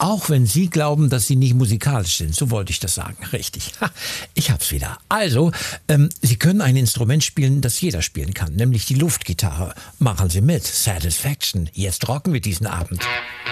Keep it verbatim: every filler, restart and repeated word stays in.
Auch wenn Sie glauben, dass Sie nicht musikalisch sind. So wollte ich das sagen. Richtig. Ha, ich hab's wieder. Also, ähm, Sie können ein Instrument spielen, das jeder spielen kann, nämlich die Luftgitarre. Machen Sie mit. Satisfaction. Jetzt rocken wir diesen Abend.